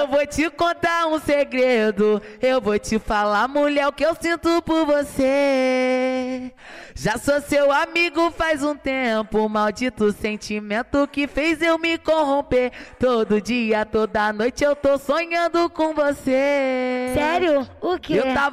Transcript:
Eu vou te contar um segredo. Eu vou te falar, mulher, o que eu sinto por você. Já sou seu amigo faz um tempo. Maldito sentimento que fez eu me corromper. Todo dia, toda noite eu tô sonhando com você. Sério? O quê? Eu tava